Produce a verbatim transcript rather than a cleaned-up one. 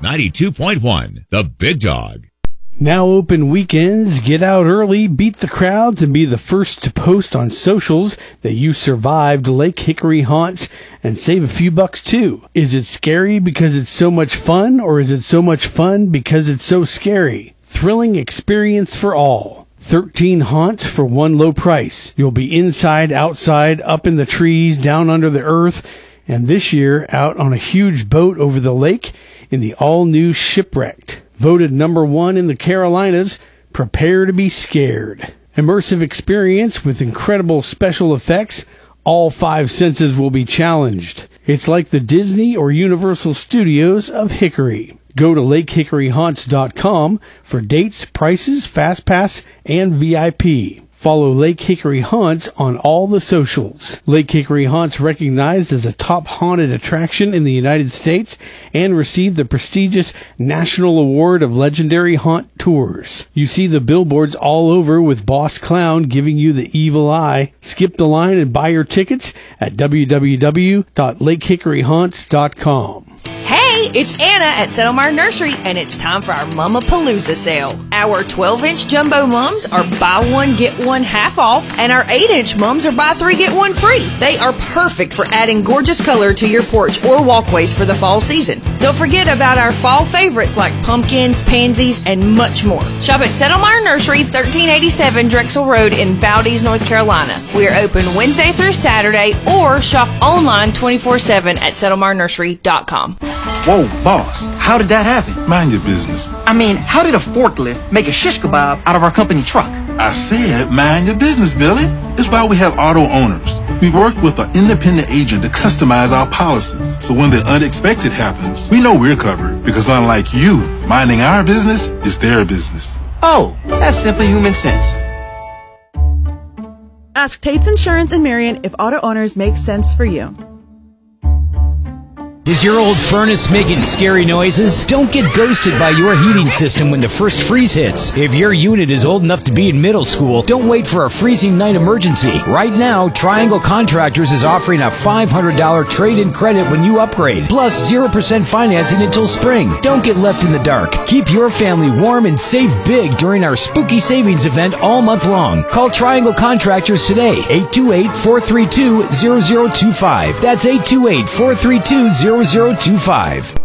ninety-two point one, The Big Dog. Now open weekends, get out early, beat the crowds, and be the first to post on socials that you survived Lake Hickory haunts and save a few bucks too. Is it scary because it's so much fun, or is it so much fun because it's so scary? Thrilling experience for all. thirteen haunts for one low price. You'll be inside, outside, up in the trees, down under the earth, and this year out on a huge boat over the lake in the all-new Shipwrecked. Voted number one in the Carolinas, prepare to be scared. Immersive experience with incredible special effects. All five senses will be challenged. It's like the Disney or Universal Studios of Hickory. Go to lake hickory haunts dot com for dates, prices, fast pass, and V I P. Follow Lake Hickory Haunts on all the socials. Lake Hickory Haunts recognized as a top haunted attraction in the United States and received the prestigious National Award of Legendary Haunt Tours. You see the billboards all over with Boss Clown giving you the evil eye. Skip the line and buy your tickets at w w w dot lake hickory haunts dot com. Hey, it's Anna at Settlemire Nursery, and it's time for our Mama-Palooza sale. Our twelve-inch jumbo mums are buy one, get one half off, and our eight-inch mums are buy three, get one free. They are perfect for adding gorgeous color to your porch or walkways for the fall season. Don't forget about our fall favorites like pumpkins, pansies, and much more. Shop at Settlemire Nursery, thirteen eighty-seven Drexel Road in Valdez, North Carolina. We are open Wednesday through Saturday, or shop online twenty-four seven at settlemire nursery dot com. Whoa, boss, how did that happen? Mind your business. I mean, how did a forklift make a shish kebab out of our company truck? I said mind your business, Billy. It's why we have auto owners. We work with an independent agent to customize our policies. So when the unexpected happens, we know we're covered. Because unlike you, minding our business is their business. Oh, that's simply human sense. Ask Tate's Insurance in Marion if auto owners make sense for you. Is your old furnace making scary noises? Don't get ghosted by your heating system when the first freeze hits. If your unit is old enough to be in middle school, don't wait for a freezing night emergency. Right now, Triangle Contractors is offering a five hundred dollars trade-in credit when you upgrade, plus zero percent financing until spring. Don't get left in the dark. Keep your family warm and save big during our spooky savings event all month long. Call Triangle Contractors today, eight two eight, four three two, zero zero two five. That's eight two eight, four three two, zero zero two five.